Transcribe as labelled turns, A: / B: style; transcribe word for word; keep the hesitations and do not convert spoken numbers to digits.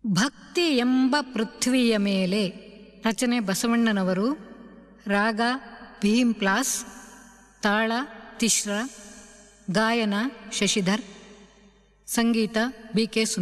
A: ಭಕ್ತಿ ಎಂಬ ಪೃಥ್ವಿಯ ಮೇಲೆ. ರಚನೆ ಬಸವಣ್ಣನವರು. ರಾಗ ಭೀಮ್ ಪ್ಲಾಸ್. ತಾಳ ತಿಶ್ರ. ಗಾಯನ ಶಶಿಧರ್. ಸಂಗೀತ ಬಿ ಕೆ